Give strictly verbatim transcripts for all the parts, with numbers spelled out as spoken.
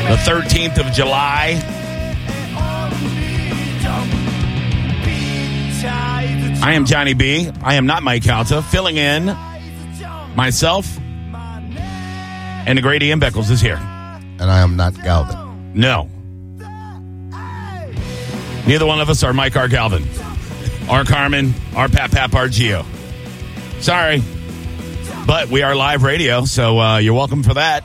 The thirteenth of July. I am Johnny B. I am not Mike Calta. Filling in myself. And the great Ian Beckles is here. And I am not Galvin. No. Neither one of us are Mike R. Galvin. R. Carmen, R. Pap Pap, R. Geo. Sorry. But we are live radio, so uh, you're welcome for that.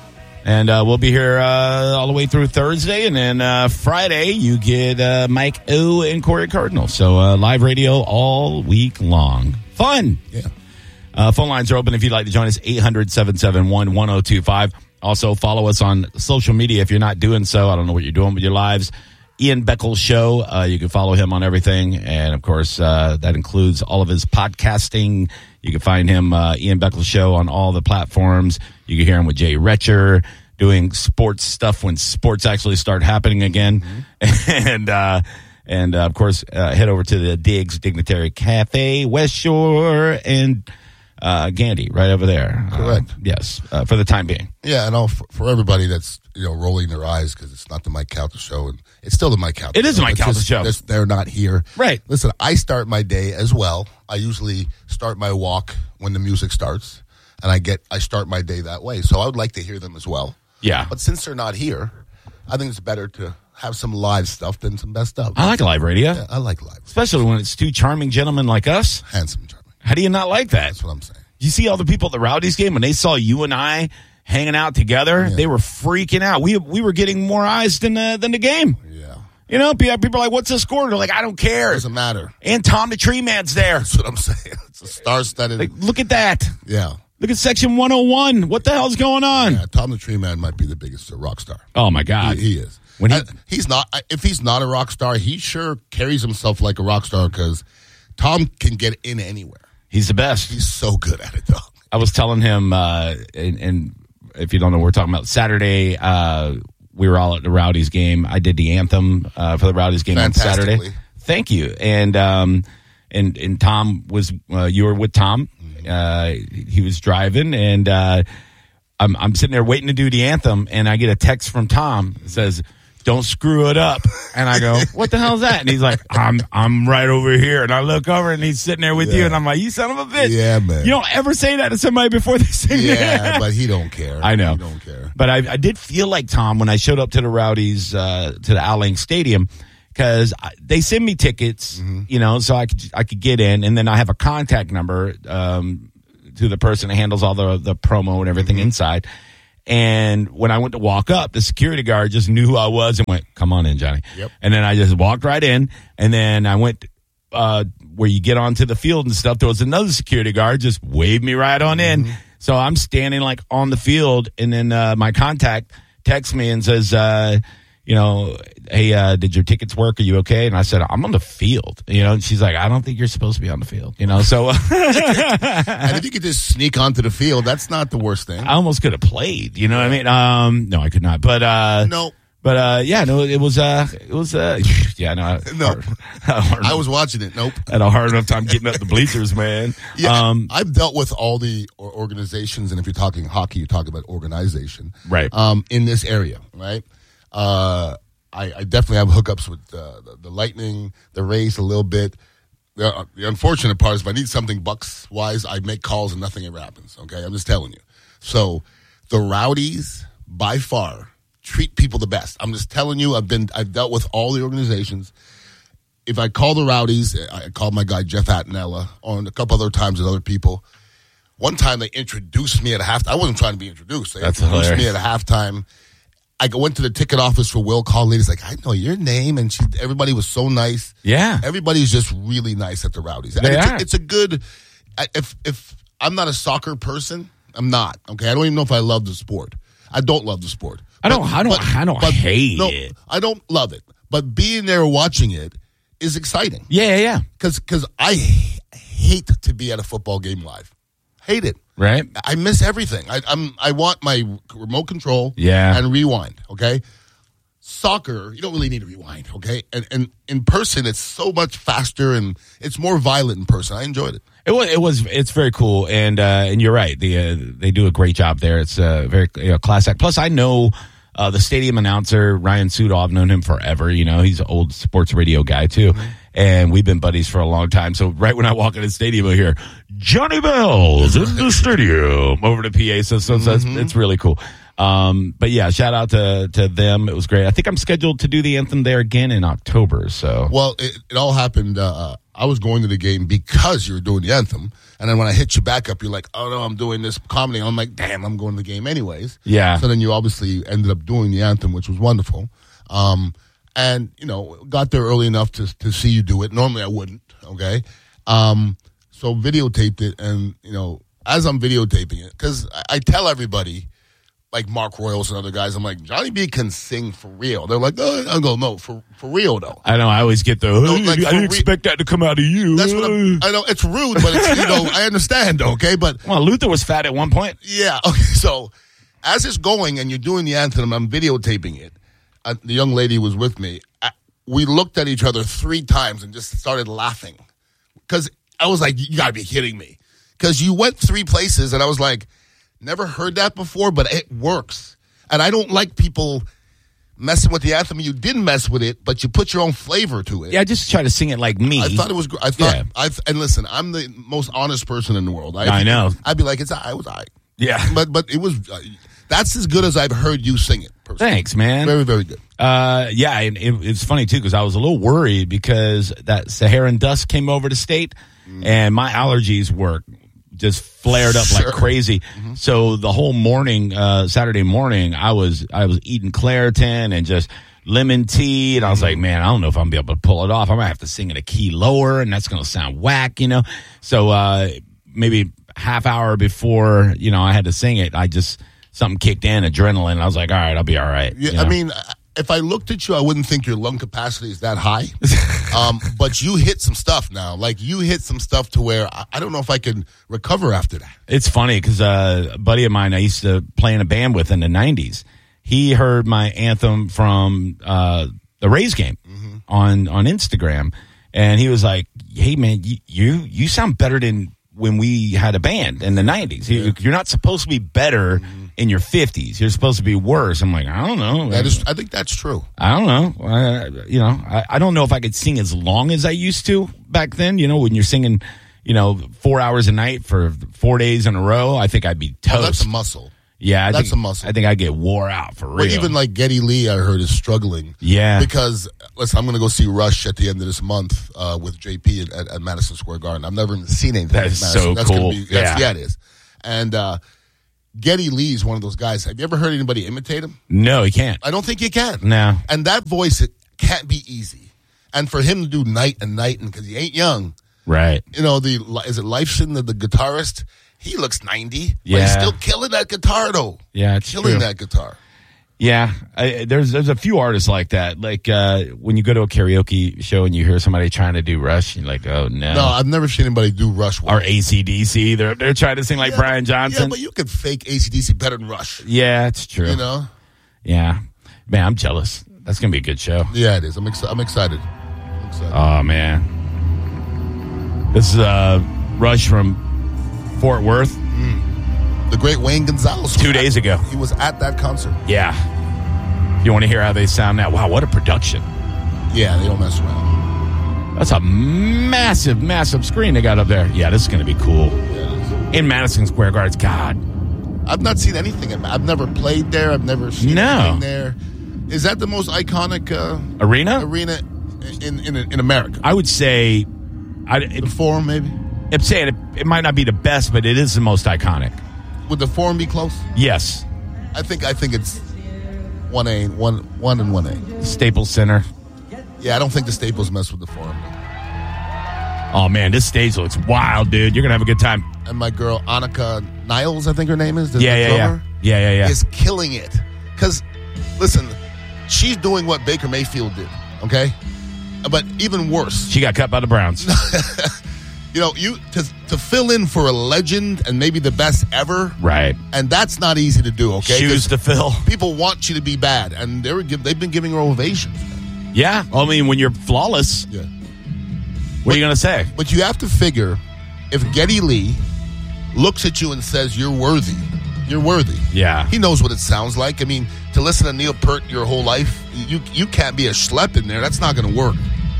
And uh, we'll be here uh, all the way through Thursday. And then uh, Friday, you get uh, Mike O and Corey Cardinal. So uh, live radio all week long. Fun. Yeah. Uh, phone lines are open if you'd like to join us, eight hundred, seven seven one, one oh two five. Also, follow us on social media if you're not doing so. I don't know what you're doing with your lives. Ian Beckles Show. Uh, you can follow him on everything. And, of course, uh, that includes all of his podcasting. You can find him, uh, Ian Beckles Show, on all the platforms. You can hear him with Jay Retcher doing sports stuff when sports actually start happening again. Mm-hmm. and, uh, and uh, of course, uh, head over to the Diggs Dignitary Cafe, West Shore, and uh, Gandy right over there. Correct. Uh, yes, uh, for the time being. Yeah, and all for, for everybody that's, you know, rolling their eyes because it's not the Mike Calta Show, and it's still the Mike Calta It show. is the Mike It's Calta just- Show. it's- They're not here. Right. Listen, I start my day as well. I usually start my walk when the music starts, and I get I start my day that way. So I would like to hear them as well. Yeah. But since they're not here, I think it's better to have some live stuff than some best stuff. I like live radio, Yeah, I like live. especially when it's two charming gentlemen like us. Handsome, charming. How do you not like that? That's what I'm saying. You see all the people at the Rowdies game when they saw you and I hanging out together, Yeah. they were freaking out. We we were getting more eyes than the, than the game. Yeah. You know, people are like, "What's the score?" They're like, "I don't care." Doesn't matter. And Tom the Tree Man's there. That's what I'm saying. It's a star-studded. Like, look at that. yeah. Look at section one oh one. What the hell's going on? Yeah, Tom the Tree Man might be the biggest uh, rock star. Oh my God, He, he is. When he- Uh, he's not. If he's not a rock star, he sure carries himself like a rock star because Tom can get in anywhere. he's the best. He's so good at it, though. I was telling him, uh, and, and if you don't know what we're talking about, Saturday, uh, we were all at the Rowdies game. I did the anthem uh, for the Rowdies game on Saturday. Fantastically. Thank you. And um, and and Tom was, uh, you were with Tom. Uh, he was driving, and uh, I'm I'm sitting there waiting to do the anthem, and I get a text from Tom that says, "Don't screw it up." And I go, "What the hell is that?" And he's like, I'm I'm right over here. And I look over, and he's sitting there with you, Yeah. and I'm like, "You son of a bitch." Yeah, man. You don't ever say that to somebody before they sing Yeah, but he don't care. I know. He don't care. But I, I did feel like Tom when I showed up to the Rowdies, uh, to the Al Lang Stadium, because they send me tickets, Mm-hmm. you know, so I could I could get in, and then I have a contact number um, to the person that handles all the the promo and everything Mm-hmm. inside. And when I went to walk up, the security guard just knew who I was and went, "Come on in, Johnny." Yep. And then I just walked right in, and then I went uh, where you get onto the field and stuff. There was another security guard just waved me right on in. Mm-hmm. So I'm standing like on the field, and then uh, my contact texts me and says, uh, you know, "Hey, uh, did your tickets work? Are you okay?" And I said, "I'm on the field." You know, and she's like, "I don't think you're supposed to be on the field." You know, so And if you could just sneak onto the field, that's not the worst thing. I almost could have played. You know what I mean? Um, no, I could not. But uh, No. But uh, yeah, no, it was uh, it was uh, yeah, no, No. hard, hard, I was watching it. Nope. had a hard enough time getting up the bleachers, man. Yeah, Um, I've dealt with all the or- organizations, and if you're talking hockey, you're talking about organization, Right. Um, in this area, right? Uh, I, I definitely have hookups with uh, the, the Lightning, the Rays, a little bit. The, the unfortunate part is, if I need something Bucks wise, I make calls and nothing ever happens. Okay, I'm just telling you. So the Rowdies, by far, treat people the best. I'm just telling you. I've been I've dealt with all the organizations. If I call the Rowdies, I called my guy Jeff Attanella on a couple other times with other people. One time they introduced me at a halftime. I wasn't trying to be introduced. They That's introduced hilarious. me at a halftime. I went to the ticket office for Will Call. Lady's like, "I know your name," and she, everybody was so nice. yeah, Everybody's just really nice at the Rowdies. They And it's, are. A, it's a good. I- If if I'm not a soccer person, I'm not. Okay, I don't even know if I love the sport. I don't love the sport. I don't- I don't- I don't hate no, it. I don't love it. But being there watching it is exciting yeah, yeah, because because I h- hate to be at a football game live. Hate it. right. I miss everything. I, I'm I want my remote control. Yeah. and rewind. Okay. Soccer, you don't really need to rewind. Okay, and and in person, it's so much faster and it's more violent in person. I enjoyed it. It was, it was, it's very cool, and uh, and you're right. The uh, they do a great job there. It's uh, very you know, class act. Plus, I know Uh, the stadium announcer, Ryan Sudo, I've known him forever. You know, he's an old sports radio guy, too. Mm-hmm. And we've been buddies for a long time. So right when I walk in the stadium, I hear, Johnny Bell's in the stadium over the P A system. So mm-hmm. it's, it's really cool. Um, but yeah, shout out to, to them. It was great. I think I'm scheduled to do the anthem there again in October. So, well, it, it all happened. Uh, I was going to the game because you were doing the anthem. And then when I hit you back up, you're like, oh no, I'm doing this comedy. I'm like, damn, I'm going to the game anyways. Yeah. So then you obviously ended up doing the anthem, which was wonderful. Um, and you know, got there early enough to, to see you do it. Normally I wouldn't. Okay. Um, so videotaped it. And you know, as I'm videotaping it, cause I, I tell everybody, like Mark Royals and other guys, I'm like, Johnny B can sing for real. They're like, oh, I go, no, for for real though. I know. I always get the. No, like, I didn't re- expect that to come out of you. That's what I'm, I know. It's rude, but it's, you know, I understand. Okay, but well, Luther was fat at one point. Yeah. Okay. So as it's going and you're doing the anthem, I'm videotaping it. Uh, the young lady was with me. I, we looked at each other three times and just started laughing because I was like, you gotta be kidding me, because you went three places and I was like, never heard that before, but it works. And I don't like people messing with the anthem. You didn't mess with it, but you put your own flavor to it. Yeah, I just try to sing it like me. I thought it was. I thought. Yeah. I and listen, I'm the most honest person in the world. I, I know. I'd be like, it's. I was. I. Yeah. But but it was. Uh, that's as good as I've heard you sing it. Personally. Thanks, man. Very very good. Uh, yeah, and it, it's funny too because I was a little worried because that Saharan dust came over the state, mm. and my allergies were just flared up sure. like crazy. Mm-hmm. So the whole morning, uh, Saturday morning, I was I was eating Claritin and just lemon tea, and I was like, man, I don't know if I'm gonna be able to pull it off. I might have to sing it a key lower, and that's gonna sound whack, you know. So uh, maybe half hour before, you know, I had to sing it, I just something kicked in, adrenaline. And I was like, all right, I'll be all right. Yeah, you know? I mean, if I looked at you, I wouldn't think your lung capacity is that high. um, but you hit some stuff now. Like, you hit some stuff to where I, I don't know if I can recover after that. It's funny because uh, a buddy of mine I used to play in a band with in the nineties, he heard my anthem from uh, the Rays game mm-hmm. on, on Instagram. And he was like, hey, man, you, you, you sound better than when we had a band in the nineties. Yeah. You're not supposed to be better mm-hmm. in your fifties. You're supposed to be worse. I'm like, I don't know. That is, I think that's true. I don't know. I, you know, I, I don't know if I could sing as long as I used to back then. You know, when you're singing, you know, four hours a night for four days in a row, I think I'd be toast. Oh, that's a muscle. Yeah, I that's think, a muscle. I think I get wore out for real. Well, even like Geddy Lee, I heard, is struggling. Yeah. Because, listen, I'm going to go see Rush at the end of this month uh, with J P at, at, at Madison Square Garden. I've never even seen anything. That is so that's cool. Be, that's, yeah. yeah, it is. And uh, Geddy Lee is one of those guys. Have you ever heard anybody imitate him? No, he can't. I don't think you can. No. And that voice, it can't be easy. And for him to do night and night, and because he ain't young. Right. You know, the is it Lifeson, the, the guitarist? He looks ninety. Yeah. But he's still killing that guitar, though. Yeah, it's killing true. that guitar. Yeah, I, there's there's a few artists like that. Like uh, when you go to a karaoke show and you hear somebody trying to do Rush, you're like, oh no. No, I've never seen anybody do Rush well. Or A C D C. They're they're trying to sing like yeah, Brian Johnson. Yeah, but you could fake A C D C better than Rush. Yeah, it's true. You know? Yeah, man, I'm jealous. That's gonna be a good show. Yeah, it is. I'm exci- I'm excited. I'm excited. Oh man, this is uh, Rush from Fort Worth. Mm. The great Wayne Gonzalez. Two days at, ago. He was at that concert. Yeah. You want to hear how they sound now? Wow, what a production. Yeah, they don't mess around. That's a massive, massive screen they got up there. Yeah, this is going to be cool. Yeah, in Madison Square Garden. God. I've not seen anything. In, I've never played there. I've never seen no. anything there. Is that the most iconic uh, arena? Arena in, in, in America? I would say... I, it, the Forum, maybe? I'm saying it, it might not be the best, but it is the most iconic. Would the Forum be close? Yes. I think I think it's one A, one one and one A. Staples Center. Yeah, I don't think the Staples mess with the Forum. Oh man, this stage looks wild, dude. You're gonna have a good time. And my girl Annika Niles, I think her name is. The, yeah, the yeah, drummer, yeah, yeah, yeah, yeah. Is killing it. Because, listen, she's doing what Baker Mayfield did. Okay, but even worse. She got cut by the Browns. You know, you to to fill in for a legend and maybe the best ever, right? And that's not easy to do. Okay, shoes to fill. People want you to be bad, and they were give, they've been giving her ovations. Man. Yeah, I mean, when you're flawless, yeah. What but, are you gonna say? But you have to figure, if Geddy Lee looks at you and says you're worthy, You're worthy. Yeah. He knows what it sounds like. I mean, to listen to Neil Peart your whole life, you you can't be a schlep in there. That's not going to work.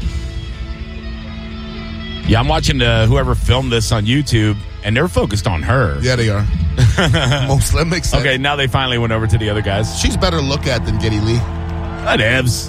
Yeah, I'm watching uh, whoever filmed this on YouTube, and they're focused on her. Yeah, they are. Most that makes sense. Okay, now they finally went over to the other guys. She's better to look at than Geddy Lee. Whatevs.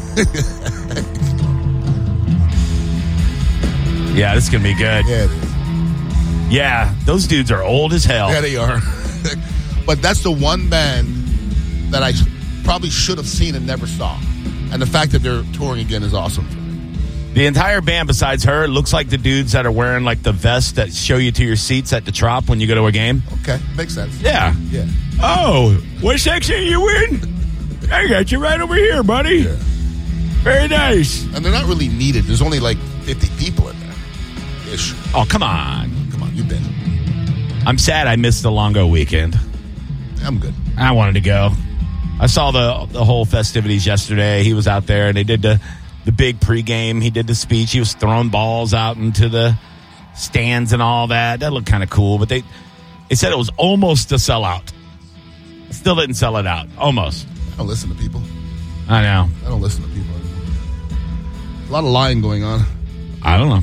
Yeah, this is going to be good. Yeah, it is. Yeah, those dudes are old as hell. Yeah, they are. But that's the one band that I probably should have seen and never saw. And the fact that they're touring again is awesome for me. The entire band, besides her, looks like the dudes that are wearing like the vests that show you to your seats at the Trop when you go to a game. Okay, makes sense. Yeah. Yeah. Oh, what section are you in? I got you right over here, buddy. Yeah. Very nice. And they're not really needed. There's only like fifty people in there. Ish. Oh, come on. Come on, you've been. I'm sad I missed the Longo weekend. I'm good. I wanted to go. I saw the the whole festivities yesterday. He was out there, and they did the, the big pregame. He did the speech. He was throwing balls out into the stands and all that. That looked kind of cool, but they, they said it was almost a sellout. Still didn't sell it out. Almost. I don't listen to people. I know. I don't listen to people anymore. A lot of lying going on. I don't know.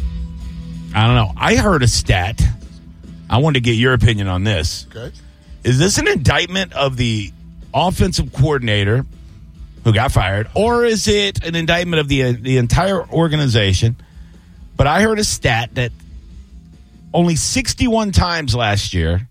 I don't know. I heard a stat. I wanted to get your opinion on this. Okay. Is this an indictment of the offensive coordinator who got fired, or is it an indictment of the the entire organization? But I heard a stat that only sixty-one times last year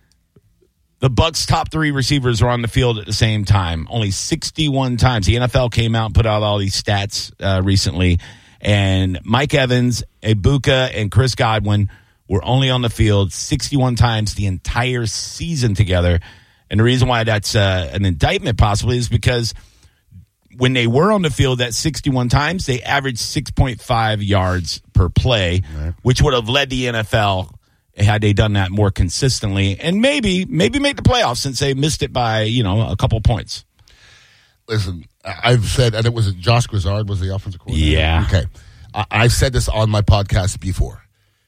the Bucs' top three receivers were on the field at the same time. Only sixty-one times. The N F L came out and put out all these stats uh, recently, and Mike Evans, Ibuka, and Chris Godwin were only on the field sixty-one times the entire season together. And the reason why that's uh, an indictment possibly is because when they were on the field that sixty-one times, they averaged six point five yards per play, right, which would have led the N F L had they done that more consistently, and maybe maybe make the playoffs since they missed it by, you know, a couple points. Listen, I've said, and it was Josh Grizzard was the offensive coordinator. Yeah. Okay. I, I've said this on my podcast before.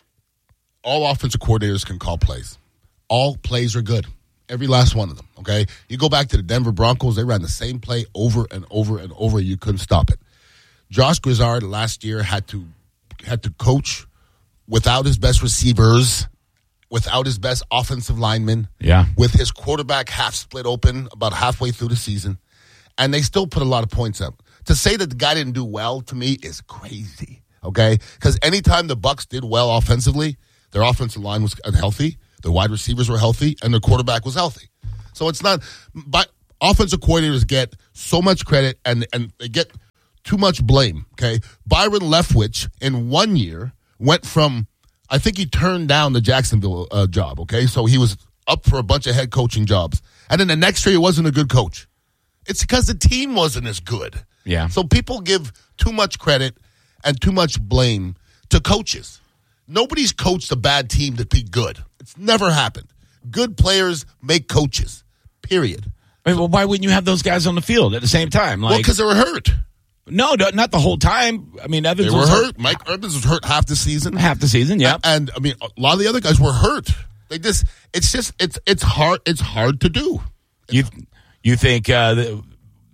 All offensive coordinators can call plays. All plays are good. Every last one of them, okay? You go back to the Denver Broncos, they ran the same play over and over and over. You couldn't stop it. Josh Grizzard last year had to had to coach without his best receivers, without his best offensive linemen, yeah, with his quarterback half split open about halfway through the season, and they still put a lot of points up. To say that the guy didn't do well, to me, is crazy, okay? Because anytime the Bucs did well offensively, their offensive line was healthy, their wide receivers were healthy, and their quarterback was healthy. So it's not – but offensive coordinators get so much credit, and, and they get too much blame, okay? Byron Leftwich, in one year, went from – I think he turned down the Jacksonville uh, job, okay? So he was up for a bunch of head coaching jobs. And then the next year, he wasn't a good coach. It's because the team wasn't as good. Yeah. So people give too much credit and too much blame to coaches. Nobody's coached a bad team to be good. It's never happened. Good players make coaches, period. I mean, well, why wouldn't you have those guys on the field at the same time? Like, well, because they were hurt. No, no, not the whole time. I mean, Evans they were was hurt. hurt. Mike Evans was hurt half the season. Half the season, yeah. And, and I mean, a lot of the other guys were hurt. They just, it's just, it's it's hard. It's hard to do. It's you you think uh, the,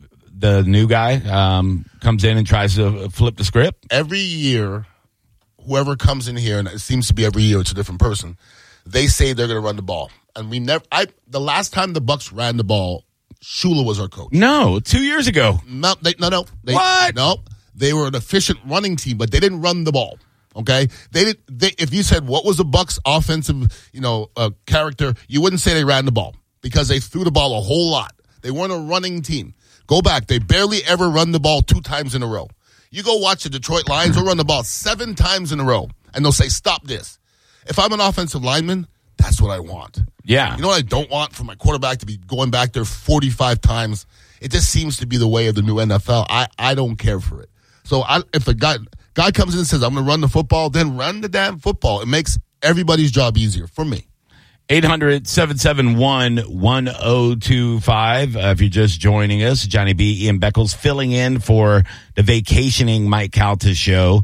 the new guy um, comes in and tries to flip the script? Every year, whoever comes in here, and it seems to be every year it's a different person, they say they're going to run the ball. And we never. I the last time the Bucs ran the ball, Shula was our coach. No, two years ago. No, they, no, no. They, what? No, they were an efficient running team, but they didn't run the ball. Okay, they did. They, if you said what was the Bucs' offensive, you know, uh, character, you wouldn't say they ran the ball because they threw the ball a whole lot. They weren't a running team. Go back. They barely ever run the ball two times in a row. You go watch the Detroit Lions. They'll run the ball seven times in a row, and they'll say, "Stop this." If I'm an offensive lineman, that's what I want. Yeah. You know what I don't want for my quarterback to be going back there forty-five times? It just seems to be the way of the new N F L. I, I don't care for it. So I, if the guy guy comes in and says, I'm going to run the football, then run the damn football. It makes everybody's job easier for me. eight hundred, seven seven one, one oh two five. Uh, if you're just joining us, Johnny B, Ian Beckles filling in for the vacationing Mike Calta show.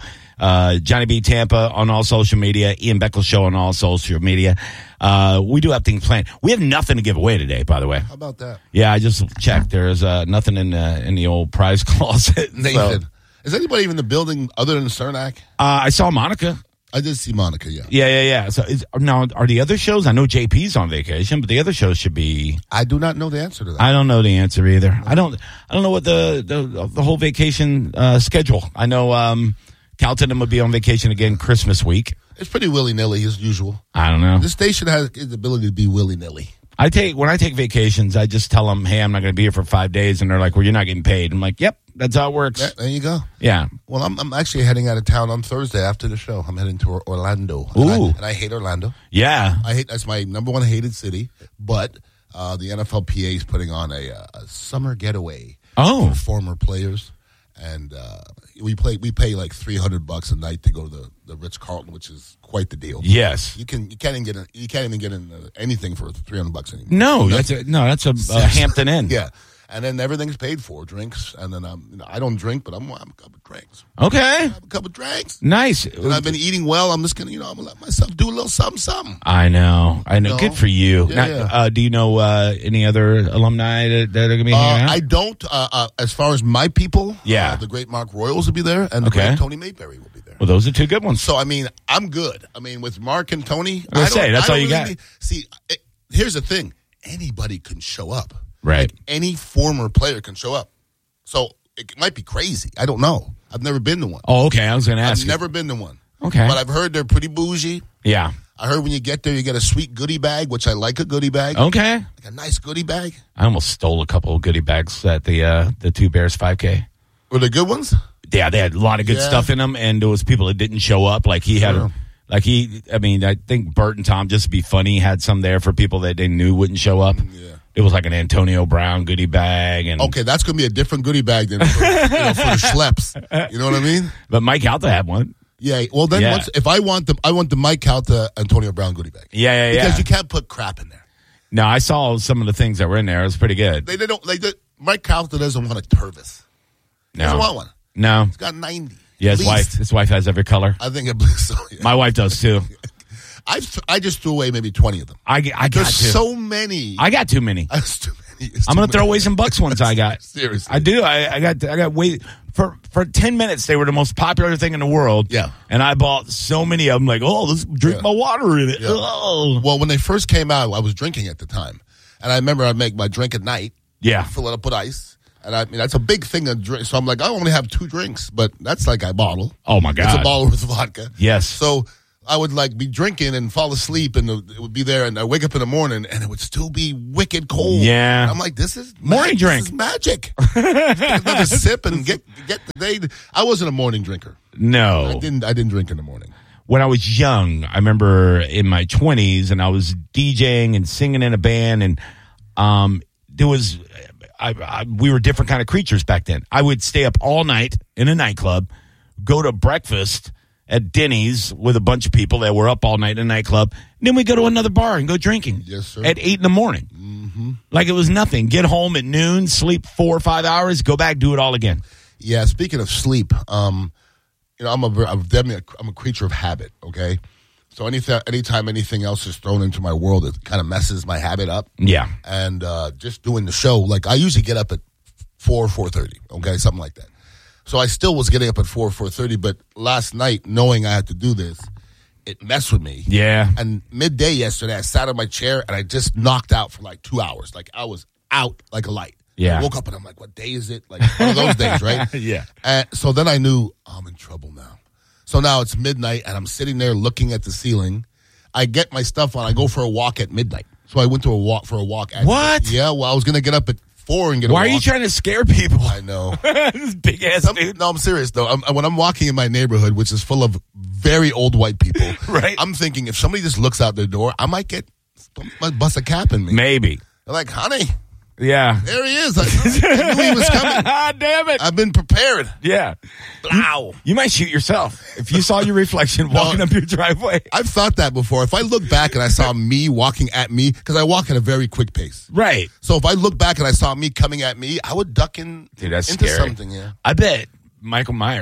Uh, Johnny B Tampa on all social media. Ian Beckles Show on all social media. Uh, we do have things planned. We have nothing to give away today, by the way. How about that? Yeah, I just checked. There's uh, nothing in the, in the old prize closet. Nathan. So, is anybody even in the building other than Cernak? uh, I saw Monica. I did see Monica, yeah. Yeah, yeah, yeah. So is, now, are the other shows? I know J P's on vacation, but the other shows should be. I do not know the answer to that. I don't know the answer either. I don't. I don't know what the the, the whole vacation uh, schedule. I know um, Calton would be on vacation again Christmas week. It's pretty willy-nilly as usual. I don't know. This station has the ability to be willy-nilly. I take when I take vacations, I just tell them, "Hey, I'm not going to be here for five days," and they're like, "Well, you're not getting paid." I'm like, "Yep, that's how it works." Yeah, there you go. Yeah. Well, I'm I'm actually heading out of town on Thursday after the show. I'm heading to Orlando. Ooh. And I, and I hate Orlando. Yeah. I hate that's my number one hated city. But uh, the N F L P A is putting on a, uh, a summer getaway Oh. for former players, and uh, we play we pay like three hundred bucks a night to go to the, the Ritz Carlton, which is quite the deal. Yes. You can you can't even get a, you can't even get in uh, anything for three hundred bucks anymore. No, that's a, no, that's a, a Hampton Inn. Yeah. And then everything's paid for, drinks, and then um, you know, I don't drink, but I'm I'm a couple of drinks. Okay. I have a couple of drinks. Nice. And I've been eating well. I'm just gonna, you know, I'm gonna let myself do a little something, something. I know. I know. No. Good for you. Yeah, Now, yeah. Uh, do you know uh, any other alumni that, that are going to be Uh, hanging out? I don't. Uh, uh, as far as my people, Yeah. uh, the great Mark Royals will be there, and the Okay. great Tony Mayberry will be there. Well, those are two good ones. So I mean, I'm good. I mean, with Mark and Tony, I was I gonna don't, say, that's I don't all you really got. need- see, it, here's the thing: anybody can show up. Right. Like, any former player can show up. So it might be crazy. I don't know. I've never been to one. Oh, okay. I was going to ask I've you. never been to one. Okay. But I've heard they're pretty bougie. Yeah. I heard when you get there, you get a sweet goodie bag, which I like a goodie bag. Okay. Like a nice goodie bag. I almost stole a couple of goodie bags at the uh, the Two Bears five K. Were they good ones? Yeah, they had a lot of good Yeah. stuff in them, and there was people that didn't show up. Like he had, Sure. like he. I mean, I think Bert and Tom, just to be funny, had some there for people that they knew wouldn't show up. Yeah. It was like an Antonio Brown goodie bag, and Okay, that's going to be a different goodie bag than for, you know, for the schleps. You know what I mean? but Mike Alta had one. Yeah. Well, then Yeah. once, if I want the I want the Mike Calta Antonio Brown goodie bag. Yeah, yeah, yeah. Because you can't put crap in there. No, I saw some of the things that were in there. It was pretty good. They, they don't like the, Mike Calta doesn't want a Tervis. He No, doesn't want one. no. He's got ninety. Yeah, at his least. wife. His wife has every color. I think it bleeds. So, yeah. My wife does too. I've I just threw away maybe twenty of them. I, I got There's to. so many. I got too many. That's too many. It's I'm too gonna throw many. away some Bucks ones I got. Seriously. I do. I, I got. I got way for for ten minutes. They were the most popular thing in the world. Yeah. And I bought so many of them. Like, oh, let's drink Yeah. my water in it. Yeah. Oh. Well, when they first came out, I was drinking at the time, and I remember I'd make my drink at night, Yeah. fill it up with ice, and I mean that's a big thing to drink. So I'm like, I only have two drinks, but that's like a bottle. Oh my It's god. a bottle with vodka. Yes. So I would like be drinking and fall asleep, and it would be there, and I wake up in the morning, and it would still be wicked cold. Yeah. And I'm like, this is Morning mag- drink. This is magic. Take another sip and get get the day. I wasn't a morning drinker. No. I didn't. I didn't drink in the morning. When I was young, I remember in my twenties, and I was DJing and singing in a band, and um, there was, I, I, we were different kind of creatures back then. I would stay up all night in a nightclub, go to breakfast at Denny's with a bunch of people that were up all night in a nightclub. And then we go to another bar and go drinking. Yes, sir. At eight in the morning. Mm-hmm. Like it was nothing. Get home at noon, sleep four or five hours, go back, do it all again. Yeah. Speaking of sleep, um, you know, I'm a ver- I'm definitely a, I'm a creature of habit. Okay. So anything, anytime anything else is thrown into my world, it kind of messes my habit up. Yeah. And uh, just doing the show, like I usually get up at four, four thirty. Okay, something like that. So I still was getting up at four, four thirty. But last night, knowing I had to do this, it messed with me. Yeah. And midday yesterday, I sat in my chair and I just knocked out for like two hours. Like I was out like a light. Yeah. I woke up and I'm like, what day is it? Like one of those days, right? Yeah. And so then I knew I'm in trouble now. So now it's midnight and I'm sitting there looking at the ceiling. I get my stuff on. I go for a walk at midnight. So I went to a walk for a walk. At What? Yeah. Well, I was going to get up at four and get a Why walk. are you trying to scare people? I know. This big ass I'm- dude. no, I'm serious though. I'm, when I'm walking in my neighborhood, which is full of very old white people, Right. I'm thinking if somebody just looks out their door, I might get might bust a cap in me. Maybe. They're like, honey, Yeah. there he is. I, I knew he was coming. Ah, damn it. I've been prepared. Yeah. Wow. You might shoot yourself if you saw your reflection walking up your driveway. I've thought that before. If I look back and I saw me walking at me, because I walk at a very quick pace. Right. So if I look back and I saw me coming at me, I would duck in Dude, that's into scary. something. Yeah. I bet Michael Myers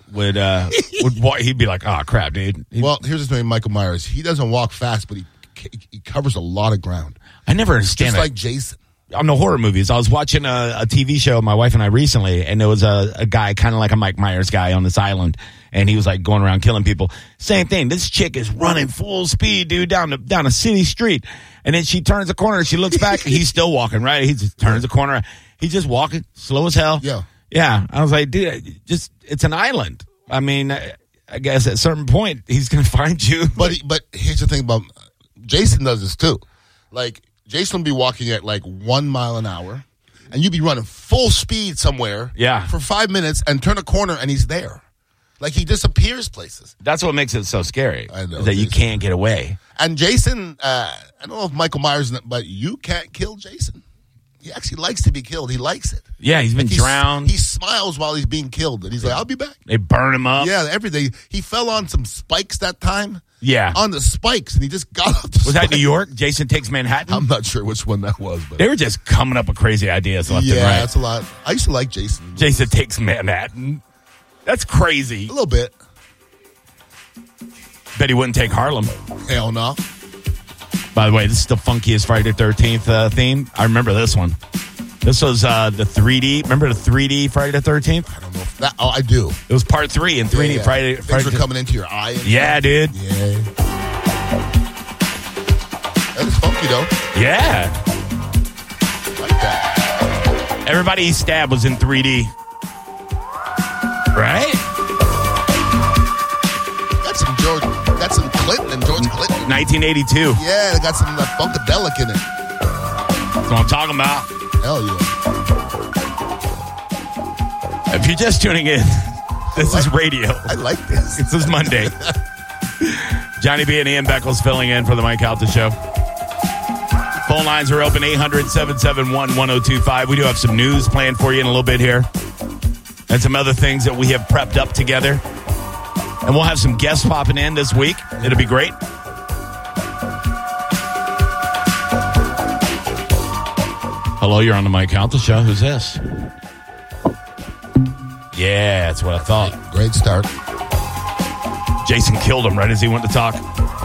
would uh, would walk, he'd be like, "Oh crap, dude." He'd, Well, here's the thing, Michael Myers. He doesn't walk fast, but he he covers a lot of ground. I never understand Just it. like Jason. On the horror movies, I was watching a, a T V show, my wife and I recently, and there was a, a guy, kind of like a Mike Myers guy on this island, and he was like going around killing people. Same thing. This chick is running full speed, dude, down the, down a city street, and then she turns a corner, she looks back, and he's still walking, right? He just turns a corner, he's just walking, slow as hell. Yeah. Yeah. I was like, dude, just, it's an island. I mean, I, I guess at a certain point, he's going to find you. But he, but here's the thing about Jason does this too. Like, Jason will be walking at like one mile an hour, and you'd be running full speed somewhere Yeah. for five minutes and turn a corner, and he's there. Like, he disappears places. That's what makes it so scary, I know, is that you Jason. can't get away. And Jason, uh, I don't know if Michael Myers, but you can't kill Jason. He actually likes to be killed. He likes it. Yeah, he's been He's- drowned. He smiles while he's being killed, and he's like, I'll be back. They burn him up. Yeah, everything. He fell on some spikes that time. Yeah. On the spikes, and he just got off the Was that spikes. New York? Jason Takes Manhattan? I'm not sure which one that was, but They were just coming up with crazy ideas left yeah, and right. that's a lot. I used to like Jason. Jason Takes Manhattan. That's crazy. A little bit. Bet he wouldn't take Harlem. Hell no. By the way, this is the funkiest Friday the thirteenth uh, theme. I remember this one. This was uh, the three D. Remember the three D Friday the thirteenth? I don't know if that. Oh, I do. It was part three in three D Yeah, yeah. Friday. Things Friday were the- coming into your eye. And Yeah, dude. Yeah. That was funky though. Yeah. I like that. Everybody he stabbed was in three D. Right? Got some George. Got some Clinton and George Clinton. nineteen eighty-two. Yeah, they got some uh, funkadelic in it. That's what I'm talking about. Hell yeah. If you're just tuning in, this is radio. I like this. This is Monday. Johnny B and Ian Beckles filling in for the Mike Calta Show. Phone lines are open, eight hundred, seven seven one, one oh two five. We do have some news planned for you in a little bit here. And some other things that we have prepped up together. And we'll have some guests popping in this week. It'll be great. Hello, you're on the Mike Calta Show. Who's this? Yeah, that's what I thought. Great start. Jason killed him right as he went to talk.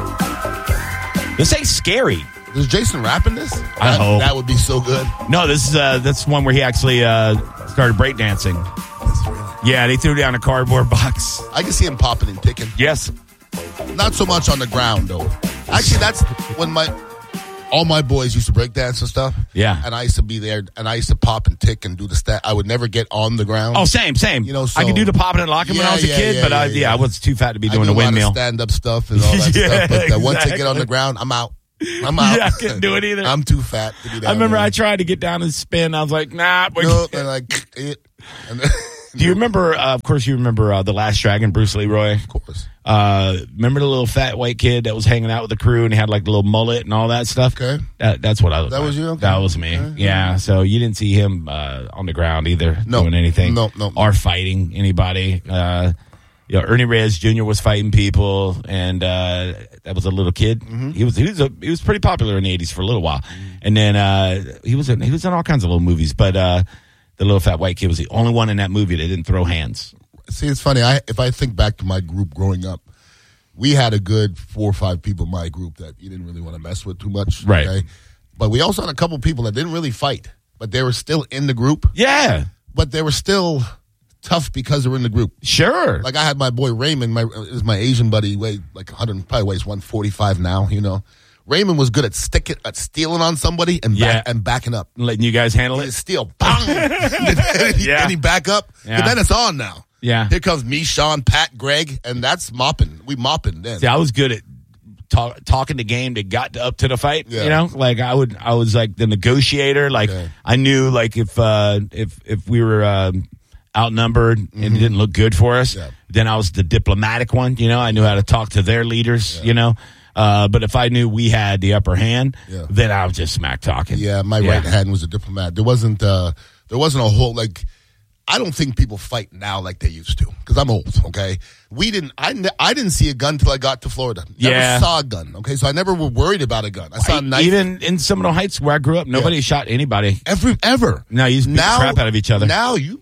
This ain't scary. Is Jason rapping this? I that, hope. That would be so good. No, this is uh, that's one where he actually uh, started breakdancing. That's really. Yeah, they threw down a cardboard box. I can see him popping and ticking. Yes. Not so much on the ground though. Actually, that's when my all my boys used to break dance and stuff. Yeah. And I used to be there, and I used to pop and tick and do the stat. I would never get on the ground. Oh, same, same. You know, so- I could do the popping and locking when I Yeah, was a yeah, kid, yeah, but I, yeah, yeah, yeah. I was too fat to be I doing do the windmill. stand up stuff and all that Yeah, stuff. But uh, once I get exactly. on the ground, I'm out. I'm out. Yeah, I couldn't do it either. I'm too fat to be down I remember there. I tried to get down and spin. I was like, nah. we No, can't. and like it. And then, Do you remember, uh, of course, you remember uh, The Last Dragon, Bruce Leroy? of course. Uh, remember the little fat white kid that was hanging out with the crew and he had like the little mullet and all that stuff? Okay. That, that's what I was That was you? Okay. That was me. Okay. Yeah. So you didn't see him uh, on the ground either No. doing anything. No, no. Or fighting anybody. Uh, you know, Ernie Reyes Junior was fighting people, and uh, that was a little kid. Mm-hmm. He was he was a, he was pretty popular in the eighties for a little while, Mm-hmm. and then uh, he was in, he was in all kinds of little movies. But uh, the little fat white kid was the only one in that movie that didn't throw hands. See, it's funny. I if I think back to my group growing up, we had a good four or five people in my group that you didn't really want to mess with too much. Right. Okay? But we also had a couple people that didn't really fight, but they were still in the group. Yeah, But they were still tough because they were in the group. sure. Like I had my boy Raymond, my is my Asian buddy. He weighed like one hundred, probably weighs one forty-five now. You know, Raymond was good at sticking, at stealing on somebody and Yeah. back, and backing up. Letting you guys handle He it. steal, bang, and, he, Yeah. and he back up. Yeah. But then it's on now. Yeah. Here comes me, Sean, Pat, Greg, and that's mopping. We mopping then. See, I was good at talk, talking the game that got to, up to the fight. Yeah. You know, like I would, I was like the negotiator. Like Okay. I knew, like if uh, if if we were um, outnumbered and it didn't look good for us, Yeah. then I was the diplomatic one. You know, I knew how to talk to their leaders. You know, uh, but if I knew we had the upper hand, Yeah. then I was just smack talking. Yeah, my Yeah. right hand was a diplomat. There wasn't uh there wasn't a whole like I don't think people fight now like they used to because I'm old. Okay, we didn't. I, ne- I didn't see a gun till I got to Florida. Never Yeah. saw a gun. Okay, so I never were worried about a gun. I saw a knife. Even in Seminole Heights where I grew up, nobody shot anybody. Every ever. No, you just beat the now, crap out of each other. Now you you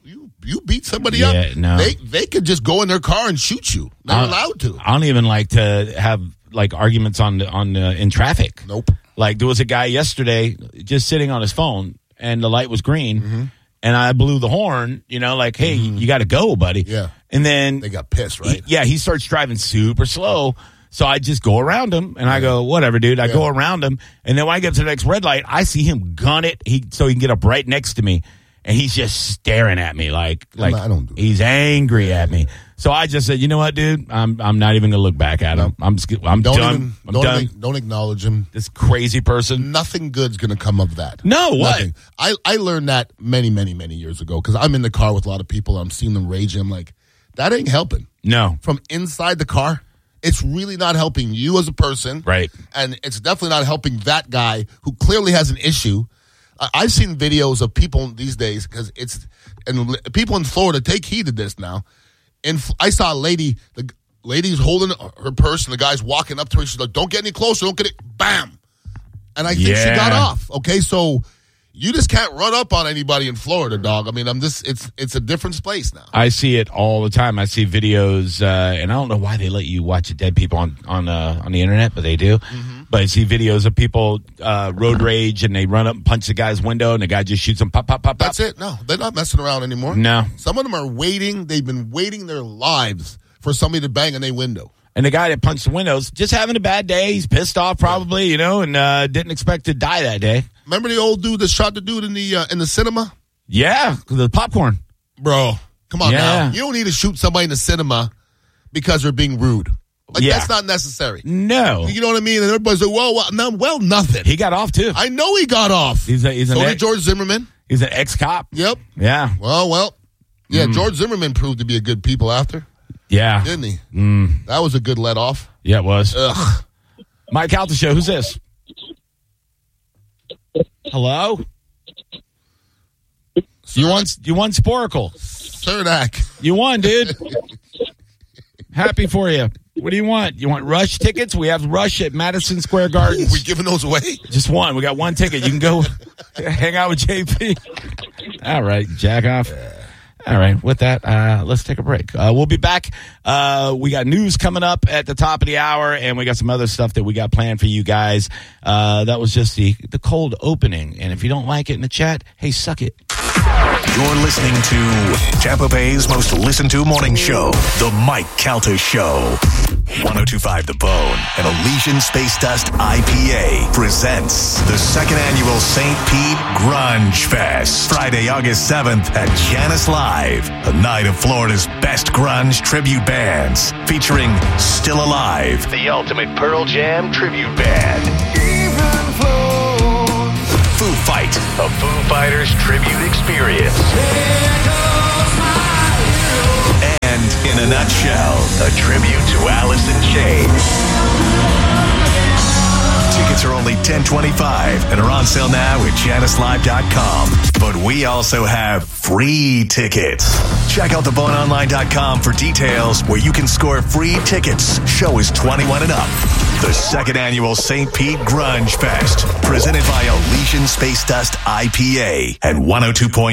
you beat somebody Yeah, up, no. they they could just go in their car and shoot you. They're I- allowed to. I don't even like to have like arguments on on uh, in traffic. Nope. Like there was a guy yesterday just sitting on his phone, and the light was green, Mm-hmm. and I blew the horn. You know, like, hey, you got to go, buddy. Yeah. And then They got pissed, right? he- yeah, he starts driving super slow. So I just go around him, and I go, whatever, dude. I Yeah. go around him, and then when I get to the next red light, I see him gun it he so he can get up right next to me, and he's just staring at me like like I don't do that. he's angry at me. So I just said, you know what, dude? I'm I'm not even gonna look back at him. I'm just I'm Don't done. even I'm don't, done. even- don't acknowledge him. This crazy person. Nothing good's going to come of that. No, what? Nothing. I, I learned that many, many, many years ago because I'm in the car with a lot of people. I'm seeing them raging. I'm like, that ain't helping. No, From inside the car, it's really not helping you as a person. right? And it's definitely not helping that guy who clearly has an issue. I- I've seen videos of people these days because it's, and l- people in Florida take heed to this now. And F- I saw a lady, the g- lady's holding her purse and the guy's walking up to her. She's like, don't get any closer. Don't get it. Bam. And I think she Yeah. got off. Okay. So you just can't run up on anybody in Florida, dog. I mean, I'm just, it's, it's a different place now. I see it all the time. I see videos, uh, and I don't know why they let you watch dead people on on uh, on the internet, but they do. Mm-hmm. But I see videos of people uh, road rage, and they run up and punch the guy's window, and the guy just shoots them. Pop, pop, pop, pop. That's it. No, they're not messing around anymore. No. Some of them are waiting. They've been waiting their lives for somebody to bang on their window. And the guy that punched the windows just having a bad day. He's pissed off, probably, you know, and uh, didn't expect to die that day. Remember the old dude that shot the dude in the uh, in the cinema? Yeah, the popcorn. Bro, come on Yeah. now. You don't need to shoot somebody in the cinema because they're being rude. Like, Yeah. that's not necessary. No, You know what I mean? And everybody's like, well, well, no, well nothing. he got off too. I know he got off. He's a, he's an so did ex, George Zimmerman. he's an ex cop. Yep. Yeah, Well, well. Yeah, Mm. George Zimmerman proved to be a good people after, yeah, didn't he? Mm. That was a good let off. yeah. It was Ugh. Mike Calta show. Who's this? Hello. You won. You won Sporacle. Cernak. You won, dude. Happy for you. What do you want? You want Rush tickets? We have Rush at Madison Square Garden. We giving those away? Just one. We got one ticket. You can go hang out with J P. All right, jack off. All right, with that, uh, let's take a break. Uh, we'll be back. Uh, we got news coming up at the top of the hour, and we got some other stuff that we got planned for you guys. Uh, that was just the, the cold opening. And if you don't like it in the chat, hey, suck it. You're listening to Tampa Bay's most listened to morning show, The Mike Calta Show. ten twenty-five The Bone and Elysian Space Dust I P A presents the second annual Saint Pete Grunge Fest. Friday, August seventh at Janice Live, a night of Florida's best grunge tribute bands, featuring Still Alive, the ultimate Pearl Jam tribute band. Foo Fight, a Foo Fighters tribute experience. And in a nutshell, a tribute to Alice in Chains. Tickets are only ten twenty-five and are on sale now at janice live dot com. But we also have free tickets. Check out the bone online dot com for details where you can score free tickets. Show is twenty-one and up. The second annual Saint Pete Grunge Fest, presented by Elysian Space Dust I P A and one oh two point